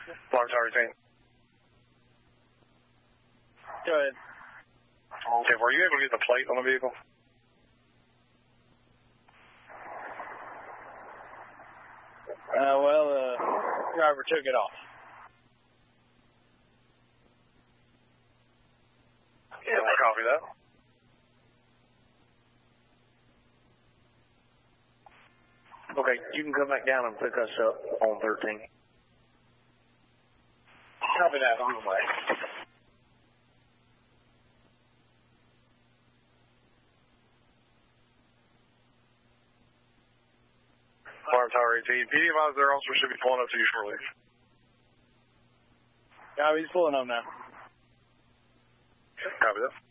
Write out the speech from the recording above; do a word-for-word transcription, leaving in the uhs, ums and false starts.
Alarm Tower eighteen. Go ahead. Okay, were you able to get the plate on the vehicle? Uh, well, the uh, driver took it off. Yeah, I copy that. Okay, you can come back down and pick us up on thirteen. Copy that, on the way. Alarm Tower eighteen. P D advised their officer should be pulling up to you shortly. Yeah, he's pulling up now. Copy that.